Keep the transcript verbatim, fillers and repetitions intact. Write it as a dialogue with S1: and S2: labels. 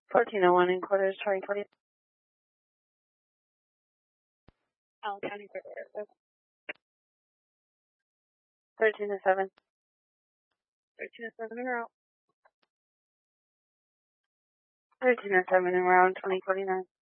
S1: fourteen oh one in quarters, twenty forty.
S2: Allen County Court.
S1: thirteen to seven.
S2: thirteen to seven in route.
S1: thirteen to seven in round twenty forty-nine.